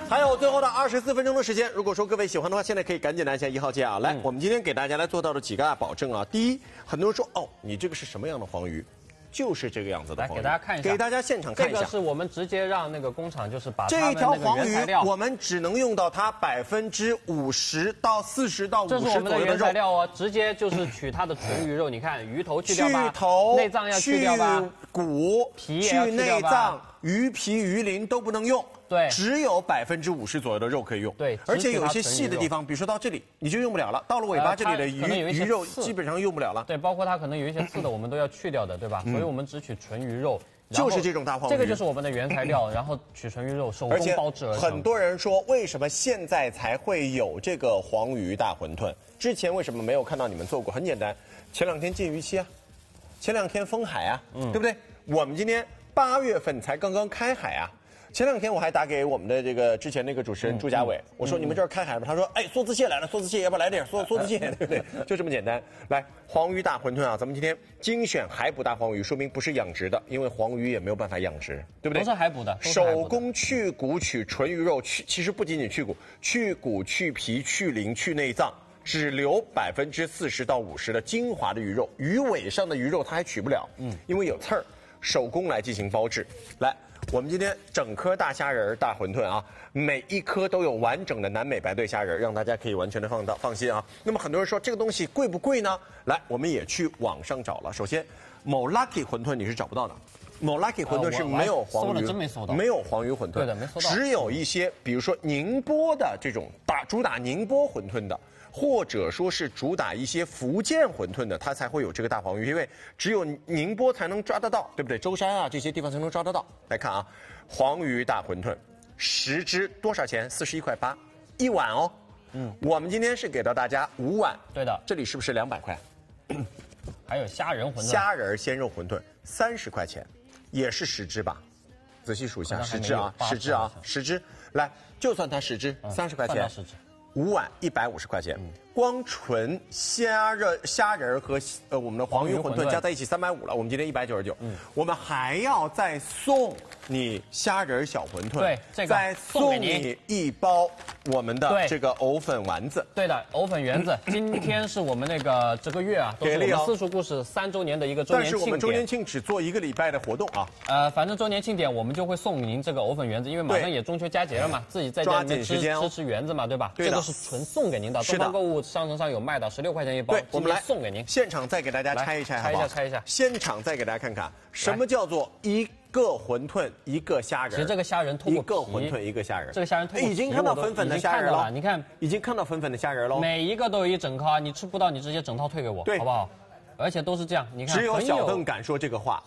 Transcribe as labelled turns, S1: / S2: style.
S1: 还有最后的24分钟的时间，如果说各位喜欢的话，现在可以赶紧按下1号键啊！来，我们今天给大家来做到的几个保证啊。第一，很多人说哦，你这个是什么样的黄鱼？就是这个样子的黄鱼，
S2: 来给大家看一下，
S1: 给大家现场看一下。
S2: 这个是我们直接让那个工厂就是把
S1: 这一条黄鱼，
S2: 料
S1: 我们只能用到它50%到40到50
S2: 这是我们的
S1: 原
S2: 材料哦，直接就是取它的纯鱼肉。你看鱼头去掉吧，
S1: 去头、
S2: 内脏要去掉吧，
S1: 去骨、
S2: 皮也要
S1: 去
S2: 去掉吧
S1: 内脏、鱼皮、鱼鳞都不能用。
S2: 对，
S1: 只有50%左右的肉可以用。
S2: 对，
S1: 而且有一些细的地方，比如说到这里你就用不了了，到了尾巴这里的鱼肉基本上用不了了。
S2: 对，包括它可能有一些刺的，我们都要去掉的，对吧？所以我们只取纯鱼肉。
S1: 就是这种大黄鱼，
S2: 这个就是我们的原材料，然后取纯鱼肉，手工包制而成。
S1: 很多人说，为什么现在才会有这个黄鱼大馄饨？之前为什么没有看到你们做过？很简单，前2天禁渔期啊，前2天封海啊，对不对？我们今天8月份才刚刚开海啊。前2天我还打给我们的这个之前那个主持人朱家伟，我说你们这儿开海吗？他说，哎，梭子蟹来了，梭子蟹要不要来点梭子蟹，对不对？就这么简单。来，黄鱼大馄饨啊，咱们今天精选海捕大黄鱼，说明不是养殖的，因为黄鱼也没有办法养殖，对不对？
S2: 都是海捕的，
S1: 手工去骨取纯鱼肉，其实不仅仅去骨、去骨、去皮、去鳞、去内脏，只留40%到50%的精华的鱼肉，鱼尾上的鱼肉它还取不了，因为有刺儿，手工来进行包制。来。我们今天整颗大虾仁大馄饨啊，每一颗都有完整的南美白对虾仁，让大家可以完全的放心啊。那么很多人说这个东西贵不贵呢？来，我们也去网上找了。首先，某 Lucky 馄饨你是找不到的，某 Lucky 馄饨是没有黄鱼，没有黄鱼馄饨，
S2: 对的，没搜到。
S1: 只有一些，比如说宁波的这种主打宁波馄饨的。或者说是主打一些福建馄饨的，它才会有这个大黄鱼，因为只有宁波才能抓得到，对不对？舟山啊这些地方才能抓得到。来看啊，黄鱼大馄饨，10只多少钱？41.8块，1碗哦。我们今天是给到大家5碗，
S2: 对的。
S1: 这里是不是200块？
S2: 还有虾仁馄饨，
S1: 虾仁鲜肉馄饨30块钱，也是10只吧？仔细数一下，10只啊，10只啊，10只。来，就算它10只，30块钱。5碗150块钱，光纯虾仁和我们的黄鱼馄饨加在一起350了。我们今天199，我们还要再送你虾仁小馄饨，
S2: 对，这个
S1: 再送你1包我们的这个藕粉丸子。
S2: 对的，藕粉圆子。今天是我们那个这个月啊，都是我们私塾故事3周年的一个周年庆典。
S1: 但是我们周年庆只做1个礼拜的活动啊。
S2: 反正周年庆典我们就会送您这个藕粉圆子，因为马上也中秋佳节了嘛，自己在家里面吃圆子嘛，对吧？
S1: 对的。
S2: 是纯送给您的，东方购物商城上有卖的，16块钱1包。
S1: 对，我们来
S2: 送给您。
S1: 现场再给大家拆一拆，好不好？
S2: 拆一下。
S1: 现场再给大家看看，什么叫做1个馄饨1个虾仁？
S2: 其实这个虾仁通过
S1: 1个馄饨1个虾仁，
S2: 这个虾仁通过
S1: 已经看到粉粉的虾仁了。
S2: 你看，
S1: 已经看到粉粉的虾仁了。
S2: 每一个都有一整颗，你吃不到，你直接整套退给我，好不好？而且都是这样，你看。
S1: 只有小邓敢说这个话，